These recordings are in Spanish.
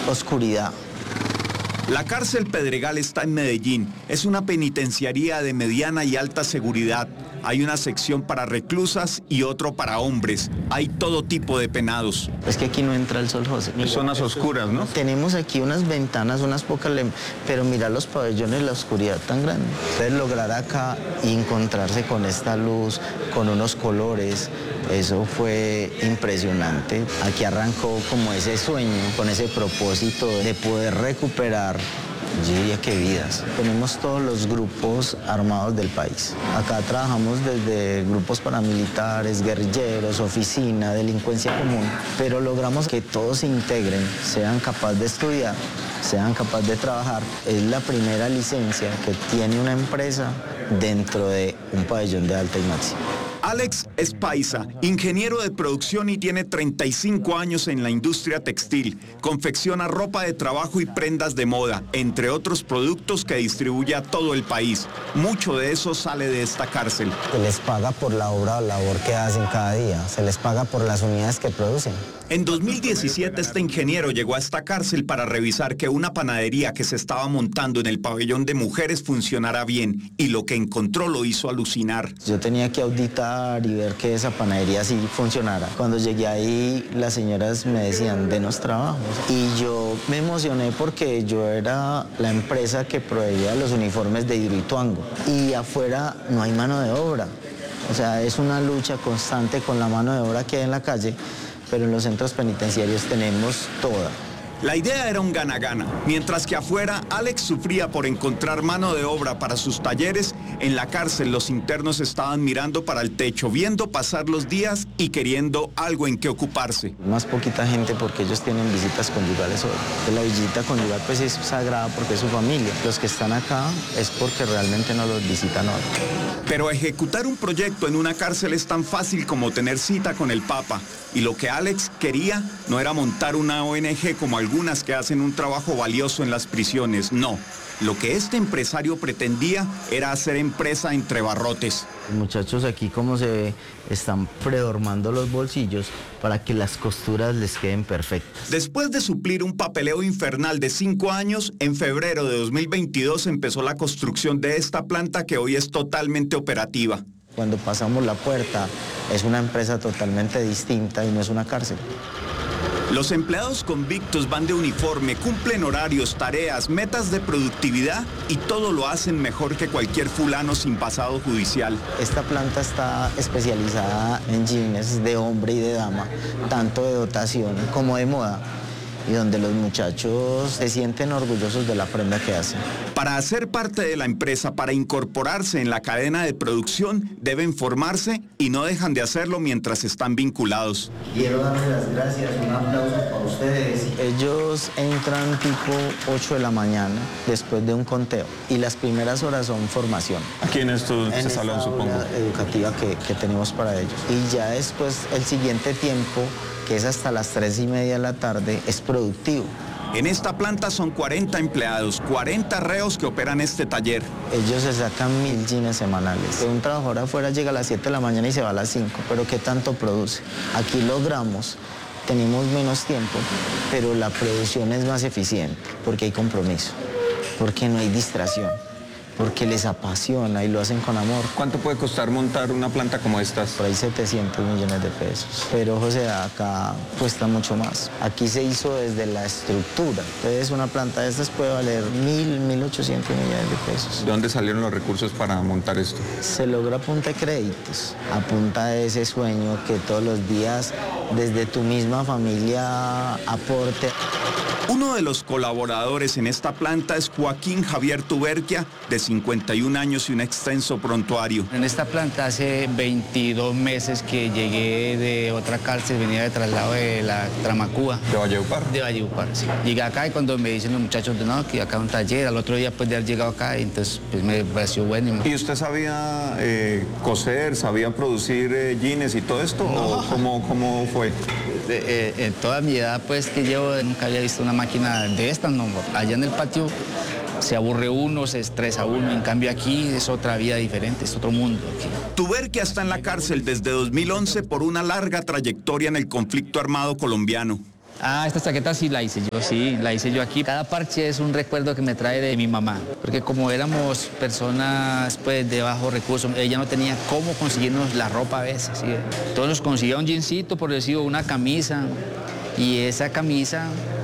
oscuridad. La cárcel Pedregal está en Medellín. Es una penitenciaría de mediana y alta seguridad. Hay una sección para reclusas y otro para hombres. Hay todo tipo de penados. Es que aquí no entra el sol, José. Zonas oscuras, ¿no? Tenemos aquí unas ventanas, unas pocas, pero mira los pabellones, la oscuridad tan grande. Entonces lograr acá y encontrarse con esta luz, con unos colores, eso fue impresionante. Aquí arrancó como ese sueño, con ese propósito de poder recuperar, yo diría que vidas. Tenemos todos los grupos armados del país. Acá trabajamos desde grupos paramilitares, guerrilleros, oficina, delincuencia común, pero logramos que todos se integren, sean capaces de estudiar, sean capaces de trabajar. Es la primera licencia que tiene una empresa dentro de un pabellón de alta y máxima. Alex es paisa, ingeniero de producción y tiene 35 años en la industria textil. Confecciona ropa de trabajo y prendas de moda, entre otros productos que distribuye a todo el país. Mucho de eso sale de esta cárcel. Se les paga por la obra o labor que hacen cada día, se les paga por las unidades que producen. En 2017 este ingeniero llegó a esta cárcel para revisar que una panadería que se estaba montando en el pabellón de mujeres funcionara bien, y lo que encontró lo hizo alucinar. Yo tenía que auditar y ver que esa panadería sí funcionara. Cuando llegué ahí, las señoras me decían, denos trabajos. Y yo me emocioné porque yo era la empresa que proveía los uniformes de Hidroituango. Y afuera no hay mano de obra. O sea, es una lucha constante con la mano de obra que hay en la calle, pero en los centros penitenciarios tenemos toda. La idea era un gana-gana. Mientras que afuera, Alex sufría por encontrar mano de obra para sus talleres, en la cárcel los internos estaban mirando para el techo, viendo pasar los días y queriendo algo en que ocuparse. Más poquita gente porque ellos tienen visitas conyugales hoy. La visita conyugal pues es sagrada porque es su familia. Los que están acá es porque realmente no los visitan hoy. Pero ejecutar un proyecto en una cárcel es tan fácil como tener cita con el Papa. Y lo que Alex quería no era montar una ONG como algunas que hacen un trabajo valioso en las prisiones, no. Lo que este empresario pretendía era hacer empresa entre barrotes. Los muchachos aquí como se ve, están predormando los bolsillos para que las costuras les queden perfectas. Después de suplir un papeleo infernal de 5 años, en febrero de 2022 empezó la construcción de esta planta que hoy es totalmente operativa. Cuando pasamos la puerta, es una empresa totalmente distinta y no es una cárcel. Los empleados convictos van de uniforme, cumplen horarios, tareas, metas de productividad y todo lo hacen mejor que cualquier fulano sin pasado judicial. Esta planta está especializada en jeans de hombre y de dama, tanto de dotación como de moda, y donde los muchachos se sienten orgullosos de la prenda que hacen. Para hacer parte de la empresa, para incorporarse en la cadena de producción, deben formarse y no dejan de hacerlo mientras están vinculados. Quiero darles las gracias, un aplauso para ustedes. Ellos entran tipo 8 de la mañana después de un conteo y las primeras horas son formación. Aquí en este salón, supongo. Educativa que tenemos para ellos. Y ya después el siguiente tiempo, que es hasta las 3:30 de la tarde, es productivo. En esta planta son 40 empleados, 40 reos que operan este taller. Ellos se sacan 1000 jeans semanales. Un trabajador afuera llega a las 7 de la mañana y se va a las 5, pero ¿qué tanto produce? Aquí logramos, tenemos menos tiempo, pero la producción es más eficiente, porque hay compromiso, porque no hay distracción, porque les apasiona y lo hacen con amor. ¿Cuánto puede costar montar una planta como estas? Por ahí 700 millones de pesos. Pero, José, acá cuesta mucho más. Aquí se hizo desde la estructura. Entonces, una planta de estas puede valer 1.800 millones de pesos. ¿De dónde salieron los recursos para montar esto? Se logra a punta de créditos, a punta de ese sueño que todos los días, desde tu misma familia, aporte. Uno de los colaboradores en esta planta es Joaquín Javier Tuberquia, de 51 años y un extenso prontuario. En esta planta hace 22 meses que llegué de otra cárcel, venía de traslado de la Tramacúa. ¿De Valledupar? De Valledupar, sí. Llegué acá y cuando me dicen los muchachos, no, que acá hay un taller, al otro día pues de haber llegado acá, y entonces pues me pareció bueno. ¿Y usted sabía coser, sabía producir jeans y todo esto? No. ¿O cómo fue? En toda mi edad pues que llevo, nunca había visto una máquina de estas, no. Allá en el patio se aburre uno, se estresa uno, en cambio aquí es otra vida diferente, es otro mundo aquí. Tuberquia está en la cárcel desde 2011 por una larga trayectoria en el conflicto armado colombiano. Esta chaqueta sí la hice yo aquí. Cada parche es un recuerdo que me trae de mi mamá, porque como éramos personas pues de bajos recursos, ella no tenía cómo conseguirnos la ropa a veces, ¿sí? Entonces nos conseguía un jeansito, por decir, una camisa, y esa camisa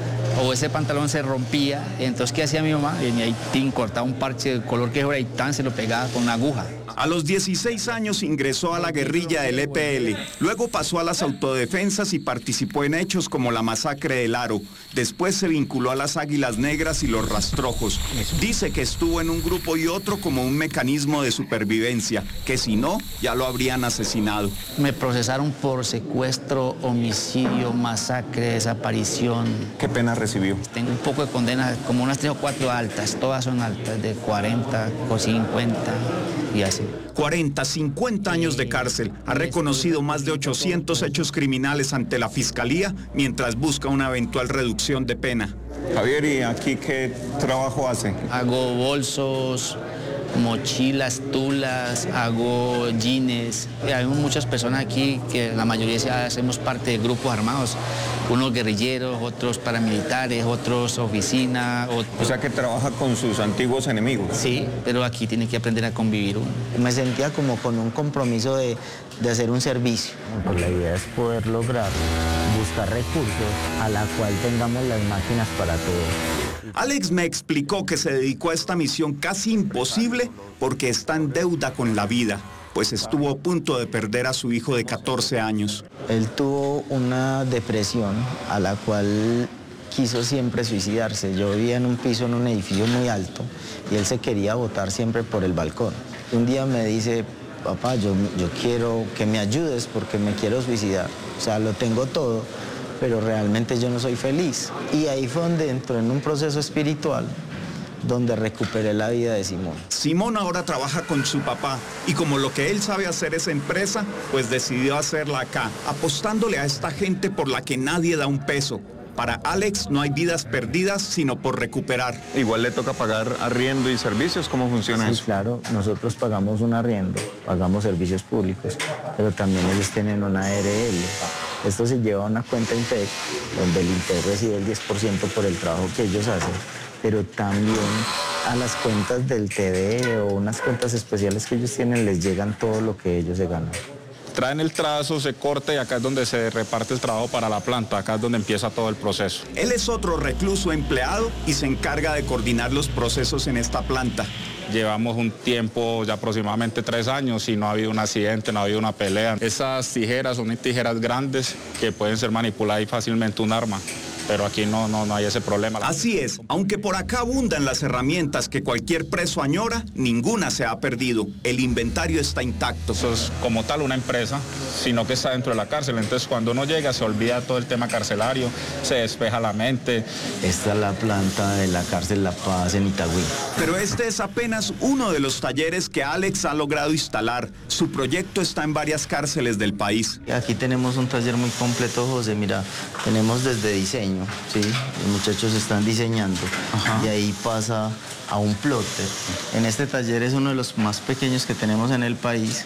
o ese pantalón se rompía, entonces ¿qué hacía mi mamá? Venía y cortaba un parche del color que fuera y tan se lo pegaba con una aguja. A los 16 años ingresó a la guerrilla del EPL, luego pasó a las autodefensas y participó en hechos como la masacre del Aro. Después se vinculó a las Águilas Negras y los Rastrojos. Dice que estuvo en un grupo y otro como un mecanismo de supervivencia, que si no, ya lo habrían asesinado. Me procesaron por secuestro, homicidio, masacre, desaparición. ¿Qué pena recibió? Tengo un poco de condena, como unas 3 o 4 altas, todas son altas, de 40 o 50 y así. 40, 50 años de cárcel. Ha reconocido más de 800 hechos criminales ante la Fiscalía mientras busca una eventual reducción de pena. Javier, ¿y aquí qué trabajo hace? Hago bolsos, mochilas, tulas, hago jeans. Hay muchas personas aquí que la mayoría hacemos parte de grupos armados. Unos guerrilleros, otros paramilitares, otros oficina. O sea que trabaja con sus antiguos enemigos. Sí, pero aquí tiene que aprender a convivir uno. Me sentía como con un compromiso de hacer un servicio. Pues la idea es poder lograr buscar recursos a la cual tengamos las máquinas para todo. Alex me explicó que se dedicó a esta misión casi imposible porque está en deuda con la vida, pues estuvo a punto de perder a su hijo de 14 años. Él tuvo una depresión a la cual quiso siempre suicidarse. Yo vivía en un piso, en un edificio muy alto, y él se quería botar siempre por el balcón. Un día me dice: papá, yo quiero que me ayudes porque me quiero suicidar. O sea, lo tengo todo, pero realmente yo no soy feliz. Y ahí fue donde entró en un proceso espiritual donde recuperé la vida de Simón. Simón ahora trabaja con su papá y como lo que él sabe hacer es empresa, pues decidió hacerla acá, apostándole a esta gente por la que nadie da un peso. Para Alex no hay vidas perdidas, sino por recuperar. Igual le toca pagar arriendo y servicios, ¿cómo funciona eso? Sí, claro, nosotros pagamos un arriendo, pagamos servicios públicos, pero también ellos tienen una ARL. Esto se lleva a una cuenta INTEC, donde el INTEC recibe el 10% por el trabajo que ellos hacen, pero también a las cuentas del TD o unas cuentas especiales que ellos tienen les llegan todo lo que ellos se ganan. Traen el trazo, se corta y acá es donde se reparte el trabajo para la planta, acá es donde empieza todo el proceso. Él es otro recluso empleado y se encarga de coordinar los procesos en esta planta. Llevamos un tiempo, ya aproximadamente 3 años, y no ha habido un accidente, no ha habido una pelea. Esas tijeras son tijeras grandes que pueden ser manipuladas y fácilmente un arma. Pero aquí no hay ese problema. Así es, aunque por acá abundan las herramientas que cualquier preso añora, ninguna se ha perdido. El inventario está intacto. Eso es como tal una empresa, sino que está dentro de la cárcel. Entonces cuando uno llega se olvida todo el tema carcelario, se despeja la mente. Esta es la planta de la cárcel La Paz en Itagüí. Pero este es apenas uno de los talleres que Alex ha logrado instalar. Su proyecto está en varias cárceles del país. Aquí tenemos un taller muy completo, José. Mira, tenemos desde diseño. Sí, los muchachos están diseñando. Ajá. Y ahí pasa a un plotter. En este taller es uno de los más pequeños que tenemos en el país,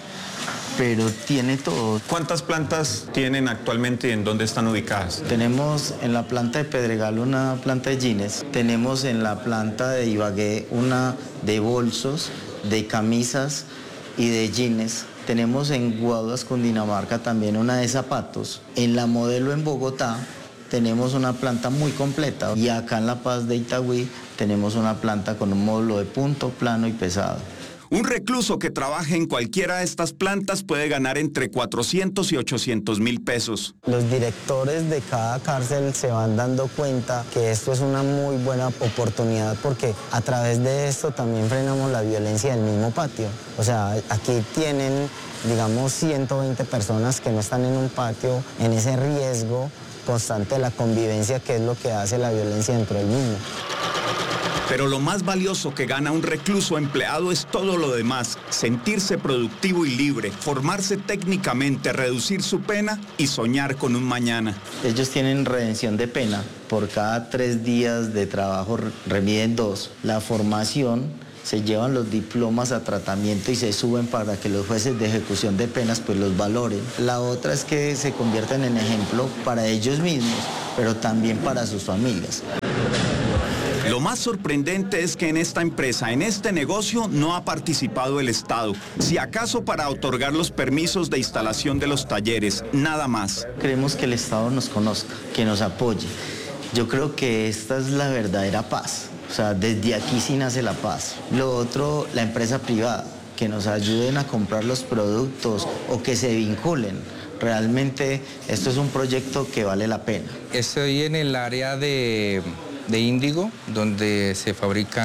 pero tiene todo. ¿Cuántas plantas tienen actualmente y en dónde están ubicadas? Tenemos en la planta de Pedregal una planta de jeans, tenemos en la planta de Ibagué una de bolsos, de camisas y de jeans. Tenemos en Guaduas, Cundinamarca, también una de zapatos. En La Modelo en Bogotá tenemos una planta muy completa, y acá en La Paz de Itagüí tenemos una planta con un módulo de punto, plano y pesado. Un recluso que trabaje en cualquiera de estas plantas puede ganar entre 400 y 800 mil pesos. Los directores de cada cárcel se van dando cuenta que esto es una muy buena oportunidad, porque a través de esto también frenamos la violencia del mismo patio. O sea, aquí tienen, digamos, 120 personas que no están en un patio en ese riesgo constante de la convivencia, que es lo que hace la violencia dentro del mismo. Pero lo más valioso que gana un recluso empleado es todo lo demás: sentirse productivo y libre, formarse técnicamente, reducir su pena y soñar con un mañana. Ellos tienen redención de pena. Por cada 3 días de trabajo remiten 2. La formación se llevan los diplomas a tratamiento y se suben para que los jueces de ejecución de penas pues los valoren. La otra es que se convierten en ejemplo para ellos mismos, pero también para sus familias. Lo más sorprendente es que en esta empresa, en este negocio, no ha participado el Estado. Si acaso para otorgar los permisos de instalación de los talleres, nada más. Queremos que el Estado nos conozca, que nos apoye. Yo creo que esta es la verdadera paz. O sea, desde aquí sí nace la paz. Lo otro, la empresa privada, que nos ayuden a comprar los productos o que se vinculen. Realmente esto es un proyecto que vale la pena. Estoy en el área de índigo, donde se fabrican